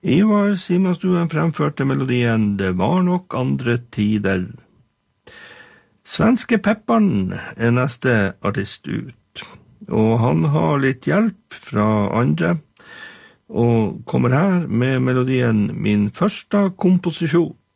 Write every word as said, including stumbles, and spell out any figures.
Ivar Simonstuen fremførte melodien «Det var nok andre tider». Svenske Pepparn er neste artist ut, og han har litt hjelp fra andre, og kommer her med melodien «Min første komposisjon».